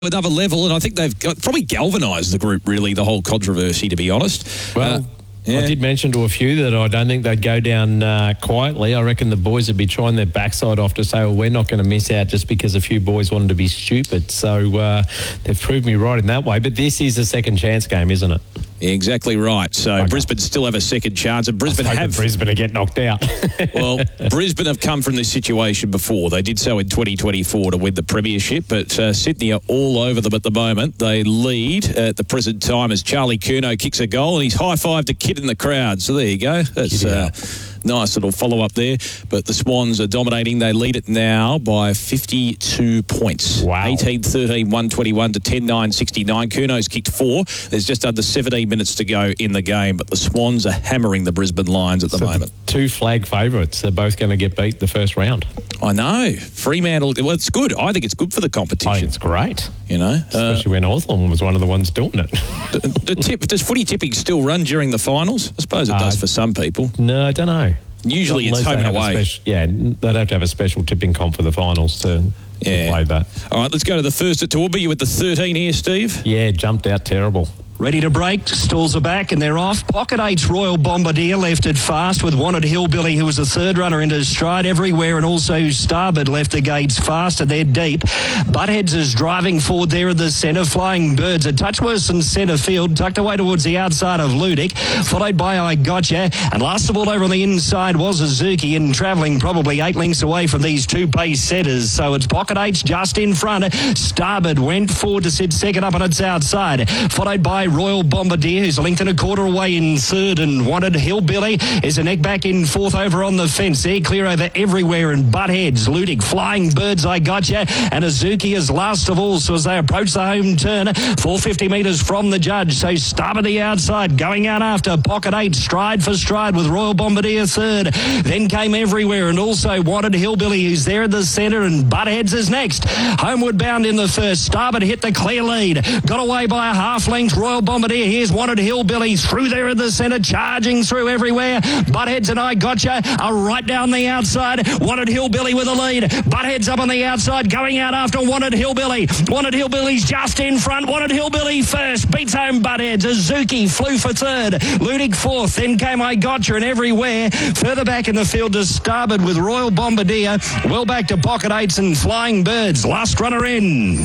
another level, and I think they've probably galvanised the group, really, the whole controversy, to be honest. Well, I did mention to a few that I don't think they'd go down quietly. I reckon the boys would be trying their backside off to say, well, we're not going to miss out just because a few boys wanted to be stupid. So they've proved me right in that way. But this is a second chance game, isn't it? Exactly right. So okay. Brisbane still have a second chance, and Brisbane to get knocked out. Well, Brisbane have come from this situation before. They did so in 2024 to win the premiership, but Sydney are all over them at the moment. They lead at the present time as Charlie Curnow kicks a goal, and he's high-fived a kid in the crowd. So there you go. That's nice little follow-up there. But the Swans are dominating. They lead it now by 52 points. Wow. 18-13, 121 to 10-9, 69. Curnow's kicked 4. There's just under 17 minutes to go in the game, but the Swans are hammering the Brisbane Lions at the moment. Two flag favourites are both going to get beat the first round. I know. Fremantle, well, it's good. I think it's good for the competition. I think it's great. You know? Especially when Hawthorn was one of the ones doing it. Does footy tipping still run during the finals? I suppose it does for some people. No, I don't know. Usually it's home and away. They'd have to have a special tipping comp for the finals to play that. All right, let's go to the first at Toowoomba. You with the 13 here, Steve? Yeah, jumped out terrible. Ready to break, stalls are back and they're off. Pocket 8's Royal Bombardier left it fast with Wanted Hillbilly, who was the third runner into stride everywhere, and also Starboard left the gates fast and they're deep. Buttheads is driving forward there in the centre. Flying Birds a touch worse than centre field, tucked away towards the outside of Ludic, followed by I Gotcha, and last of all over on the inside was Azuki, and travelling probably 8 lengths away from these two pace setters. So it's Pocket 8's just in front. Starboard went forward to sit second up on its outside, followed by Royal Bombardier, who's linked and a quarter away in third, and Wanted Hillbilly is a neck back in fourth over on the fence. They're clear over everywhere, and Buttheads, Ludic, Flying Birds, I Gotcha, and Azuki is last of all. So as they approach the home turn, 450 metres from the judge. So Starboard the outside, going out after Pocket 8, stride for stride with Royal Bombardier third. Then came Everywhere, and also Wanted Hillbilly, who's there in the centre, and Buttheads is next. Homeward bound in the first. Starboard hit the clear lead, got away by a half length. Royal Bombardier, here's Wanted Hillbilly through there in the centre, charging through everywhere. Buttheads and I Gotcha are right down the outside. Wanted Hillbilly with a lead. Buttheads up on the outside, going out after Wanted Hillbilly. Wanted Hillbilly's just in front. Wanted Hillbilly first, beats home Buttheads. Azuki flew for third. Ludic fourth, then came I Gotcha and Everywhere. Further back in the field to Starboard with Royal Bombardier. Well back to Pocket 8s and Flying Birds. Last runner in.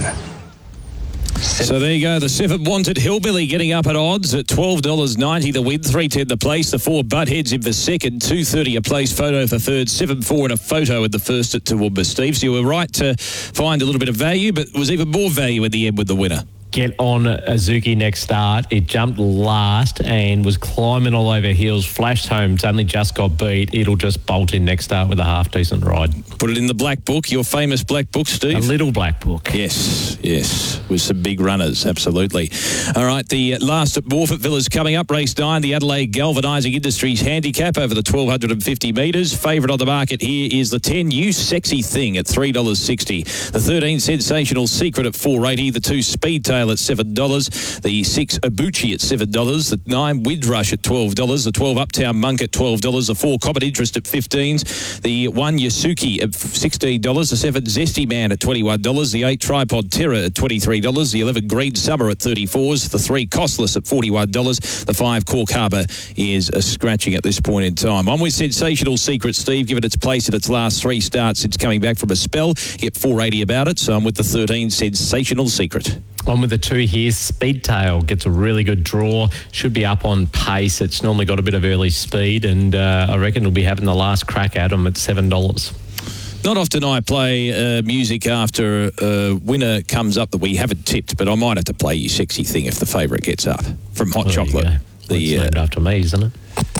So there you go, the 7 Wanted Hillbilly getting up at odds at $12.90 the win, $3.10 the place, the 4 Buttheads in for second, $2.30 a place, photo for third, 7-4 and a photo in the first at Toowoomba, Steve. So you were right to find a little bit of value, but there was even more value in the end with the winner. Get on Azuki next start. It jumped last and was climbing all over heels, flashed home. It's only just got beat. It'll just bolt in next start with a half-decent ride. Put it in the black book, your famous black book, Steve. A little black book. Yes, with some big runners, absolutely. All right, the last at Morphettville is coming up. Race 9, the Adelaide Galvanising Industries Handicap over the 1,250 metres. Favourite on the market here is the 10 You Sexy Thing at $3.60. The 13 Sensational Secret at $4.80. The 2 Speedtail at $7. The 6 Abuchi at $7. The 9 Windrush at $12. The 12 Uptown Monk at $12. The 4 Comet Interest at $15. The 1 Yasuki at $16. The 7 Zesty Man at $21. The 8 Tripod Terror at $23. The 11 Green Summer at $34. The 3 Costless at $41. The 5 Cork Harbour is scratching at this point in time. I'm with Sensational Secret, Steve, given its place at its last 3 starts since coming back from a spell. Get $4.80 about it, so I'm with the 13 Sensational Secret. On with the 2 here, Speedtail gets a really good draw, should be up on pace. It's normally got a bit of early speed, and I reckon it'll be having the last crack at them at $7. Not often I play music after a winner comes up that we haven't tipped, but I might have to play You Sexy Thing if the favourite gets up from Hot Chocolate. It's named after me, isn't it?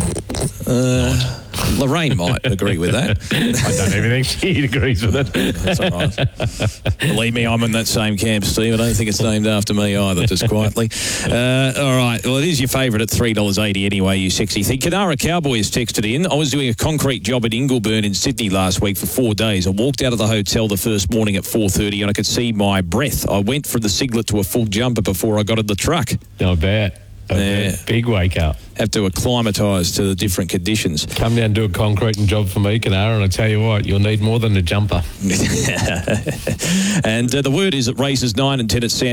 Lorraine might agree with that. I don't even think she agrees with it. That's all right. Believe me, I'm in that same camp, Steve. I don't think it's named after me either, just quietly. All right. Well, it is your favourite at $3.80 anyway, You Sexy Thing. Kanara Cowboy has texted in. I was doing a concrete job at Ingleburn in Sydney last week for 4 days. I walked out of the hotel the first morning at 4:30 and I could see my breath. I went from the singlet to a full jumper before I got in the truck. I bet. Big wake up. Have to acclimatise to the different conditions. Come down and do a concreting job for me, Kanara, and I tell you what, you'll need more than a jumper. And the word is that races 9 and 10 at Sand